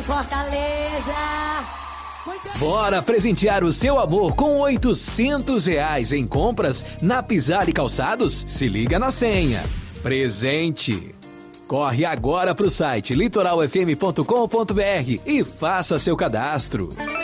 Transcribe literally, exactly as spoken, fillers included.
Fortaleza. Bora presentear o seu amor com oitocentos reais em compras na Pisar e Calçados? Se liga na senha. Presente. Corre agora pro site litoral f m ponto com ponto b r e faça seu cadastro.